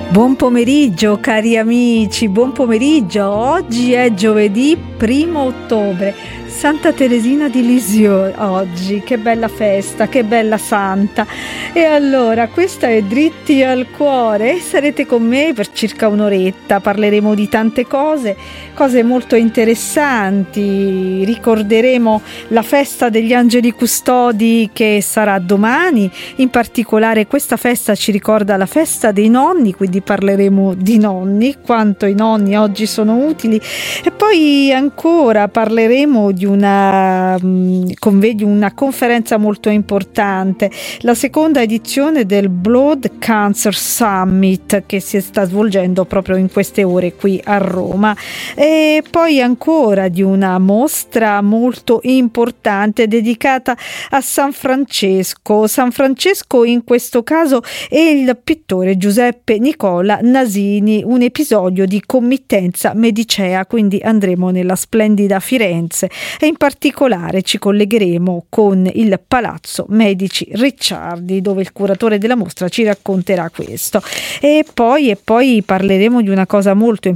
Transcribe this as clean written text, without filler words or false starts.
Buon pomeriggio cari amici, buon pomeriggio. Oggi è giovedì 1 ottobre, Santa Teresina di Lisieux oggi, che bella festa, che bella santa. E allora, questa è Dritti al Cuore, sarete con me per circa un'oretta, parleremo di tante cose molto interessanti, ricorderemo la festa degli angeli custodi che sarà domani, in particolare questa festa ci ricorda la festa dei nonni, quindi parleremo di nonni, quanto i nonni oggi sono utili, e poi ancora parleremo di una conferenza molto importante, la seconda edizione del Blood Cancer Summit che si sta svolgendo proprio in queste ore qui a Roma, e poi ancora di una mostra molto importante dedicata a San Francesco. San Francesco in questo caso è il pittore Giuseppe Nicola Nasini, un episodio di committenza medicea, quindi andremo nella splendida Firenze e in particolare ci collegheremo con il Palazzo Medici Ricciardi, dove il curatore della mostra ci racconterà questo. E poi parleremo di una cosa molto